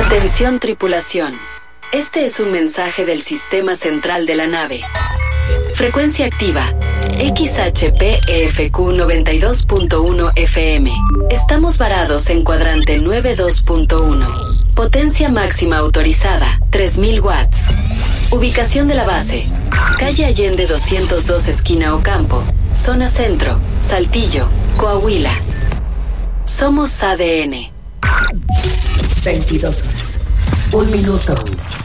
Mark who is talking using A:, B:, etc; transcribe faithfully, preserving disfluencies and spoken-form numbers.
A: Atención tripulación. Este es un mensaje del sistema central de la nave. Frecuencia activa. X H P E F Q noventa y dos punto uno F M. Estamos varados en cuadrante noventa y dos punto uno. Potencia máxima autorizada, tres mil watts. Ubicación de la base. Calle Allende doscientos dos, esquina Ocampo. Zona Centro, Saltillo, Coahuila. Somos A D N.
B: veintidós horas. Un minuto.